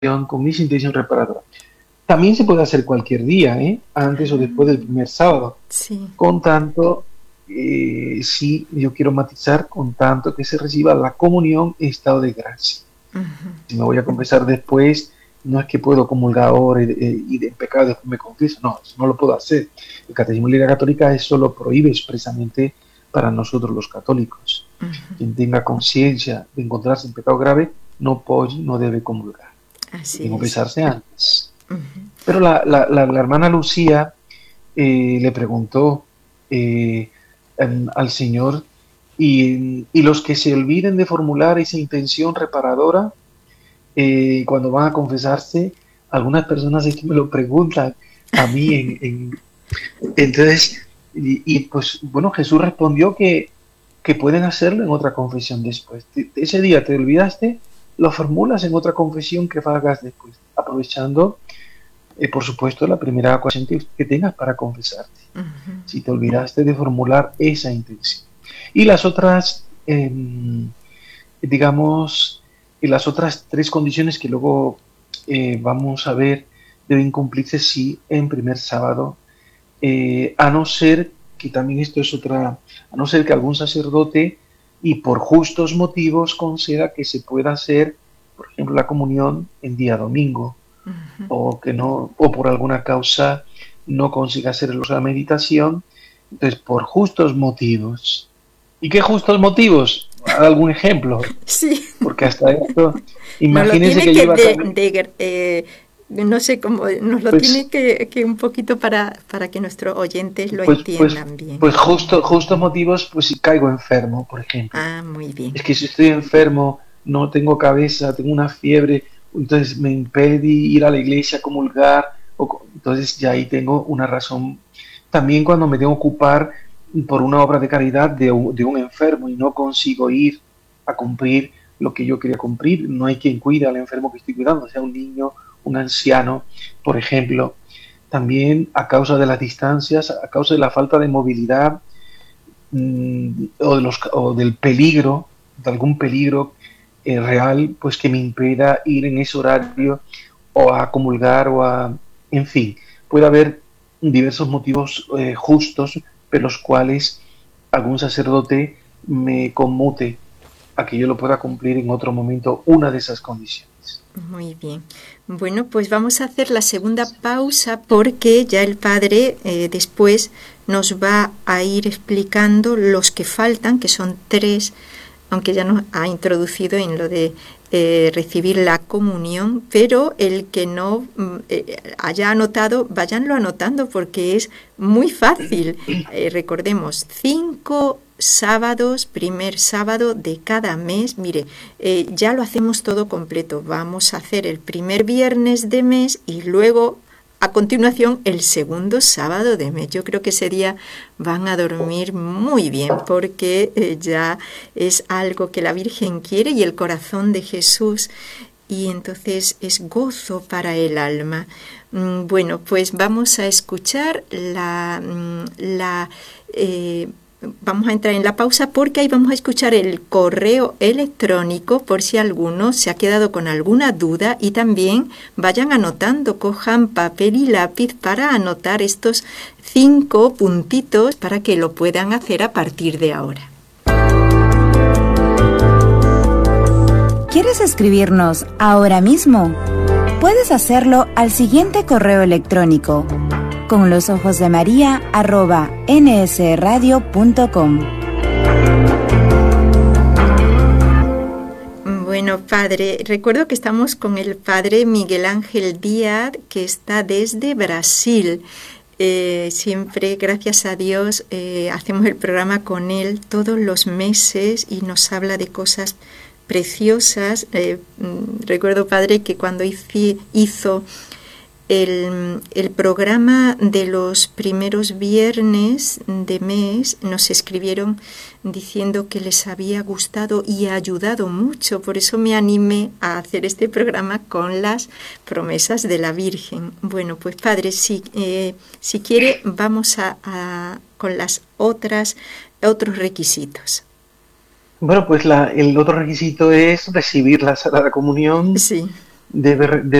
con esa intención reparadora. También se puede hacer cualquier día, antes o después del primer sábado, Sí. con tanto, sí, yo quiero matizar, con tanto que se reciba la comunión en estado de gracia. Ujú. Si me voy a confesar después, no es que puedo comulgar ahora y de pecado después me confieso, no, eso no lo puedo hacer. El Catecismo de la Iglesia Católica eso lo prohíbe expresamente para nosotros los católicos. Ujú. Quien tenga conciencia de encontrarse en pecado grave no puede, no debe comulgar, debe Así es. confesarse antes. Ujú. Pero la hermana Lucía le preguntó al Señor, y los que se olviden de formular esa intención reparadora, cuando van a confesarse, algunas personas es que me lo preguntan a mí, entonces, pues bueno, Jesús respondió que pueden hacerlo en otra confesión después. Ese día te olvidaste, lo formulas en otra confesión que hagas después, aprovechando, por supuesto, la primera ocasión que tengas para confesarte. Ujú. Si te olvidaste de formular esa intención. Y las otras, digamos, y las otras tres condiciones que luego vamos a ver deben cumplirse sí en primer sábado, a no ser que también esto es otra, a no ser que algún sacerdote y por justos motivos conceda que se pueda hacer, por ejemplo, la comunión en día domingo, Ujú. o que no, o por alguna causa no consiga hacer la meditación, entonces por justos motivos. ¿Y qué justos motivos? ¿Algún ejemplo? Sí. Porque hasta esto, Nos lo imagínense tiene que yo que iba a cambiar, no sé cómo, nos lo tiene pues, que un poquito para que nuestros oyentes lo pues, pues, entiendan bien. pues justos motivos, pues si caigo enfermo, por ejemplo. Ah, muy bien. Es que si estoy enfermo, no tengo cabeza, tengo una fiebre, entonces me impede ir a la iglesia a comulgar, entonces ya ahí tengo una razón. También cuando me tengo que ocupar por una obra de caridad de un enfermo y no consigo ir a cumplir lo que yo quería cumplir, no hay quien cuide al enfermo que estoy cuidando, sea un niño, un anciano, por ejemplo. También a causa de las distancias, a causa de la falta de movilidad, o del peligro, de algún peligro real, pues que me impida ir en ese horario o a comulgar en fin, puede haber diversos motivos justos, pero los cuales algún sacerdote me conmute a que yo lo pueda cumplir en otro momento una de esas condiciones. Muy bien. Bueno, pues vamos a hacer la segunda pausa porque ya el padre después nos va a ir explicando los que faltan, que son 3, aunque ya nos ha introducido en lo de recibir la comunión, pero el que no haya anotado, váyanlo anotando porque es muy fácil. Recordemos, 5 sábados, primer sábado de cada mes. Mire, ya lo hacemos todo completo. Vamos a hacer el primer viernes de mes y luego a continuación el segundo sábado de mes. Yo creo que ese día van a dormir muy bien porque ya es algo que la Virgen quiere y el corazón de Jesús, y entonces es gozo para el alma. Bueno, pues vamos a escuchar vamos a entrar en la pausa porque ahí vamos a escuchar el correo electrónico por si alguno se ha quedado con alguna duda, y también vayan anotando, cojan papel y lápiz para anotar estos 5 puntitos para que lo puedan hacer a partir de ahora. ¿Quieres escribirnos ahora mismo? Puedes hacerlo al siguiente correo electrónico: conlosojosdemaria@nsradio.com. Bueno, padre, recuerdo que estamos con el padre Miguel Ángel Díaz, que está desde Brasil. Siempre, gracias a Dios, hacemos el programa con él todos los meses y nos habla de cosas preciosas. Recuerdo, padre, que cuando hizo el programa de los primeros viernes de mes, nos escribieron diciendo que les había gustado y ayudado mucho. Por eso me animé a hacer este programa con las promesas de la Virgen. Bueno, pues padre, si quiere, vamos con las otros requisitos. Bueno, pues el otro requisito es recibir la Sagrada Comunión Sí. debe